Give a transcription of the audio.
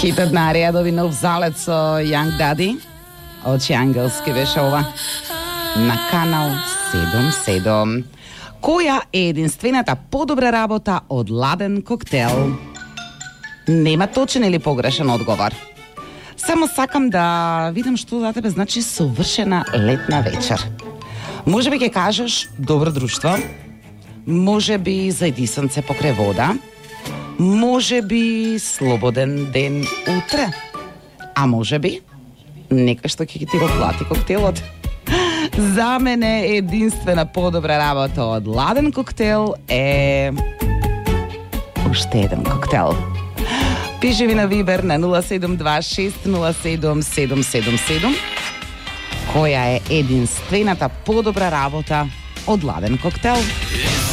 Хитот на редови нов залет со Young Daddy. Очи ангелски беше ова. На канал 77. Која е единствената подобра работа од ладен коктел? Нема точен или погрешен одговор. Само сакам да видам што за тебе значи совршена летна вечер. Може би ќе кажеш добро друштво, може би зајдисанце покрај вода, може би слободен ден утре, а може би некој што ќе ти го плати коктелот. За мене единствена подобра работа од ладен коктел е уште еден коктел. Пиши ми на Вибер на 072607777 која е единствената подобра работа од ладен коктел.